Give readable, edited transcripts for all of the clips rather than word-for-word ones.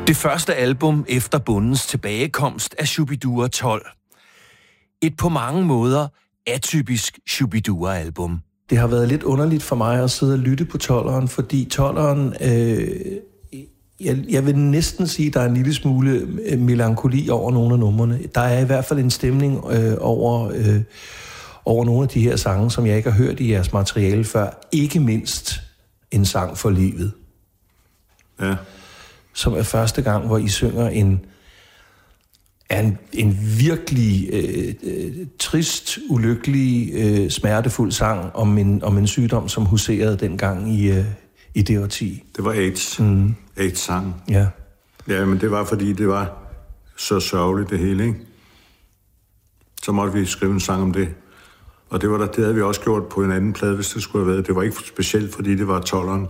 Det første album efter Bondens tilbagekomst er Shubidua 12. Et på mange måder atypisk Shubidua-album. Det har været lidt underligt for mig at sidde og lytte på 12'eren, fordi 12'eren, jeg vil næsten sige, at der er en lille smule melankoli over nogle af numrene. Der er i hvert fald en stemning over nogle af de her sange, som jeg ikke har hørt i jeres materiale før. Ikke mindst En sang for livet. Ja. Som er første gang, hvor I synger en virkelig trist, ulykkelig, smertefuld sang om en sygdom, som huserede dengang i det årti. Det var AIDS. AIDS-sang. Ja. Ja, men det var, fordi det var så sørgeligt det hele, ikke? Så måtte vi skrive en sang om det. Og det havde vi også gjort på en anden plade, hvis det skulle have været. Det var ikke specielt, fordi det var 12'eren.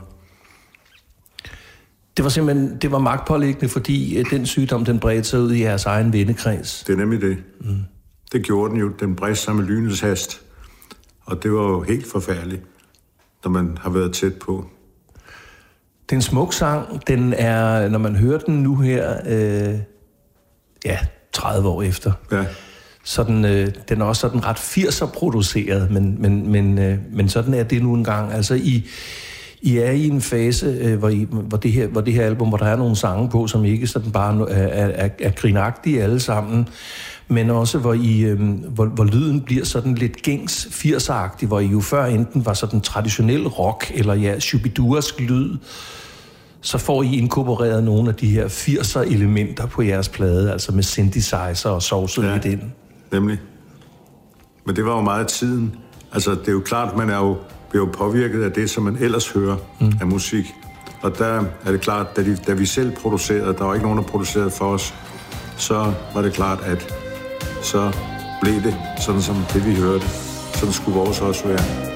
Det var simpelthen, det var magtpåliggende, fordi den sygdom, den bredte sig ud i jeres egen vennekreds. Det er nemlig det. Det gjorde den jo. Den bredte sig med lynets hast. Og det var jo helt forfærdeligt, når man har været tæt på. Det er en smuk sang. Den er, når man hører den nu her, 30 år efter. Ja. Så den er også sådan ret 80'er-produceret, men sådan er det nu engang. Altså, I er i en fase, hvor det her album, hvor der er nogle sange på, som ikke sådan bare er grinagtige alle sammen, men også hvor lyden bliver sådan lidt gængs 80'er-agtig, hvor I jo før enten var sådan traditionel rock, eller shubiduask lyd, så får I inkorporeret nogle af de her 80'er-elementer på jeres plade, altså med synthesizer og sovset lidt ind. Nemlig. Men det var jo meget tiden. Altså, det er jo klart, man bliver jo påvirket af det, som man ellers hører af musik. Og der er det klart, da vi selv producerede, der var ikke nogen, der producerede for os, så var det klart, at så blev det sådan, som det vi hørte. Sådan skulle vores også være.